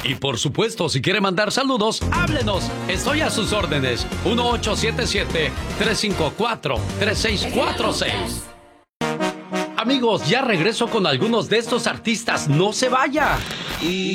Y por supuesto, si quiere mandar saludos, háblenos. Estoy a sus órdenes. 1877-354-3646. Amigos, ya regreso con algunos de estos artistas. No se vaya. Y